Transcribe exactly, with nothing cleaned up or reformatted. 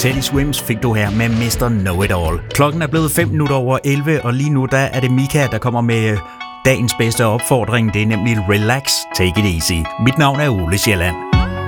Teddy Swims fik du her med mister Know-It-All. Klokken er blevet fem minutter over elleve, og lige nu der er det Mika, der kommer med dagens bedste opfordring. Det er nemlig Relax, Take It Easy. Mit navn er Ole Sjælland.